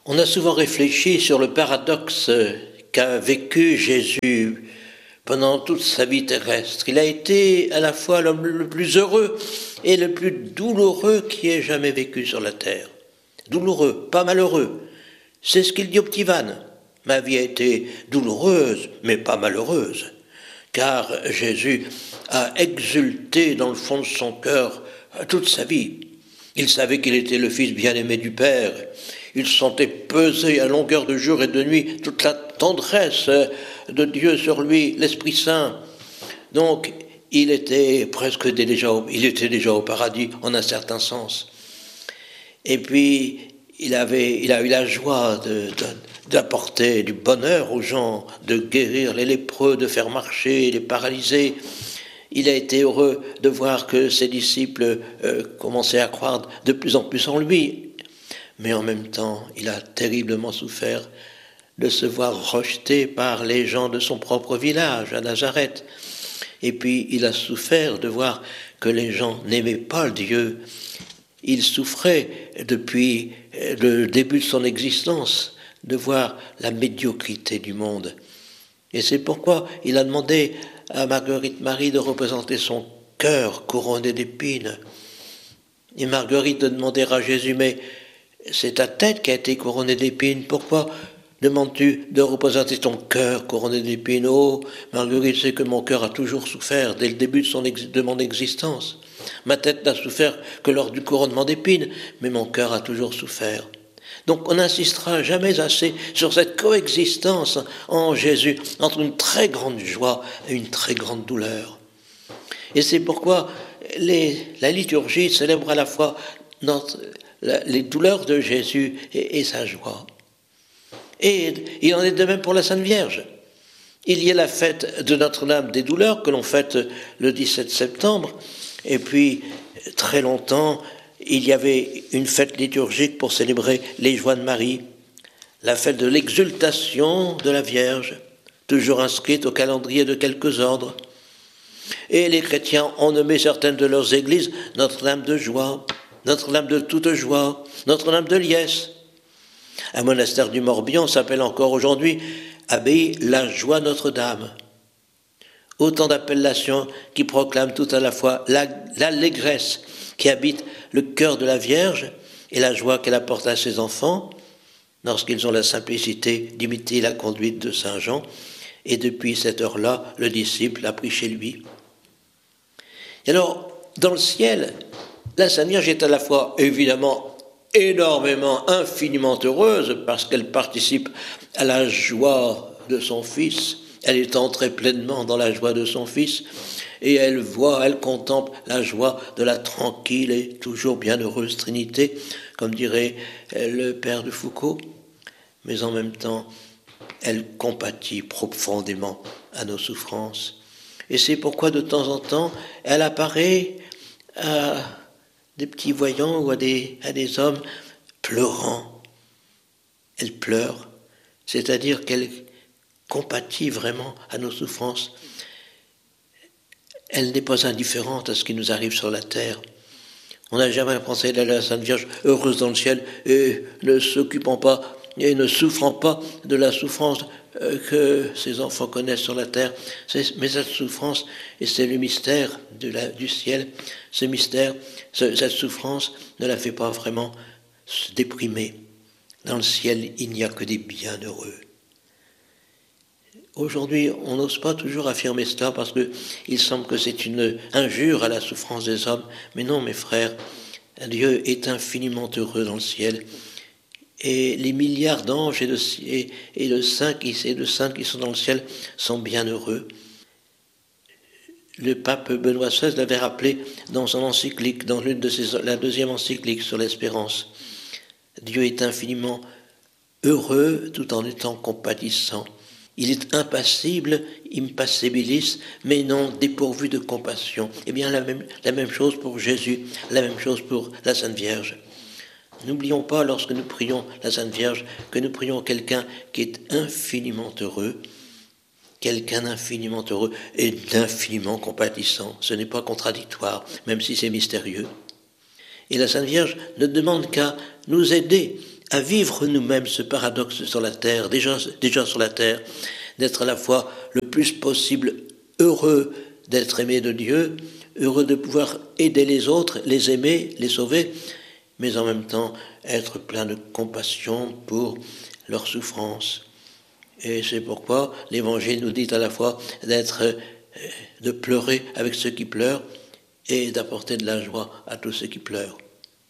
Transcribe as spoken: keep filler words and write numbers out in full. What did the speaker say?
On a souvent réfléchi sur le paradoxe qu'a vécu Jésus pendant toute sa vie terrestre. Il a été à la fois l'homme le plus heureux et le plus douloureux qui ait jamais vécu sur la terre. Douloureux, pas malheureux. C'est ce qu'il dit au petit Van. Ma vie a été douloureuse, mais pas malheureuse, car Jésus a exulté dans le fond de son cœur toute sa vie. Il savait qu'il était le Fils bien-aimé du Père. Il sentait peser à longueur de jour et de nuit toute la tendresse de Dieu sur lui, l'Esprit Saint. Donc, il était presque déjà au, il était déjà au paradis, en un certain sens. Et puis, il, avait, il a eu la joie de, de, d'apporter du bonheur aux gens, de guérir les lépreux, de faire marcher les paralysés. Il a été heureux de voir que ses disciples euh, commençaient à croire de plus en plus en lui. Mais en même temps, il a terriblement souffert de se voir rejeté par les gens de son propre village, à Nazareth. Et puis, il a souffert de voir que les gens n'aimaient pas Dieu. Il souffrait depuis le début de son existence de voir la médiocrité du monde. Et c'est pourquoi il a demandé à Marguerite Marie de représenter son cœur couronné d'épines. Et Marguerite de demander à Jésus, mais c'est ta tête qui a été couronnée d'épines, pourquoi demandes-tu de représenter ton cœur couronné d'épines? Oh, Marguerite sait que mon cœur a toujours souffert dès le début de, son ex- de mon existence. Ma tête n'a souffert que lors du couronnement d'épines, mais mon cœur a toujours souffert. Donc on n'insistera jamais assez sur cette coexistence en Jésus entre une très grande joie et une très grande douleur. Et c'est pourquoi les, la liturgie célèbre à la fois notre, la, les douleurs de Jésus et, et sa joie. Et il en est de même pour la Sainte Vierge. Il y a la fête de Notre-Dame des Douleurs que l'on fête le dix-sept septembre, et puis très longtemps, il y avait une fête liturgique pour célébrer les joies de Marie, la fête de l'exultation de la Vierge, toujours inscrite au calendrier de quelques ordres. Et les chrétiens ont nommé certaines de leurs églises Notre-Dame de joie, Notre-Dame de toute joie, Notre-Dame de liesse. Un monastère du Morbihan s'appelle encore aujourd'hui Abbaye la Joie Notre-Dame. Autant d'appellations qui proclament tout à la fois l'allégresse qui habite le cœur de la Vierge et la joie qu'elle apporte à ses enfants lorsqu'ils ont la simplicité d'imiter la conduite de Saint Jean. Et depuis cette heure-là, le disciple l'a pris chez lui. Et alors, dans le ciel, la Sainte Vierge est à la fois évidemment énormément, infiniment heureuse parce qu'elle participe à la joie de son Fils. Elle est entrée pleinement dans la joie de son Fils et elle voit, elle contemple la joie de la tranquille et toujours bienheureuse Trinité, comme dirait le père de Foucault. Mais en même temps, elle compatit profondément à nos souffrances. Et c'est pourquoi de temps en temps, elle apparaît à des petits voyants ou à des, à des hommes pleurant. Elle pleure, c'est-à-dire qu'elle compatit vraiment à nos souffrances. Elle n'est pas indifférente à ce qui nous arrive sur la terre. On n'a jamais pensé à la Sainte Vierge heureuse dans le ciel et ne s'occupant pas et ne souffrant pas de la souffrance que ses enfants connaissent sur la terre. Mais cette souffrance, et c'est le mystère de la, du ciel, ce mystère, ce, cette souffrance ne la fait pas vraiment se déprimer. Dans le ciel, il n'y a que des bienheureux. Aujourd'hui, on n'ose pas toujours affirmer cela parce qu'il semble que c'est une injure à la souffrance des hommes. Mais non, mes frères, Dieu est infiniment heureux dans le ciel. Et les milliards d'anges et de, et, et de saints qui, et de saintes qui sont dans le ciel sont bien heureux. Le pape Benoît seize l'avait rappelé dans son encyclique, dans l'une de ses, la deuxième encyclique sur l'espérance. Dieu est infiniment heureux tout en étant compatissant. Il est impassible, impassibilis, mais non dépourvu de compassion. Eh bien, la même, la même chose pour Jésus, la même chose pour la Sainte Vierge. N'oublions pas, lorsque nous prions la Sainte Vierge, que nous prions quelqu'un qui est infiniment heureux, quelqu'un d'infiniment heureux et d'infiniment compatissant. Ce n'est pas contradictoire, même si c'est mystérieux. Et la Sainte Vierge ne demande qu'à nous aider à vivre nous-mêmes ce paradoxe sur la terre, déjà, déjà sur la terre, d'être à la fois le plus possible heureux d'être aimé de Dieu, heureux de pouvoir aider les autres, les aimer, les sauver, mais en même temps être plein de compassion pour leur souffrance. Et c'est pourquoi l'Évangile nous dit à la fois d'être, de pleurer avec ceux qui pleurent et d'apporter de la joie à tous ceux qui pleurent.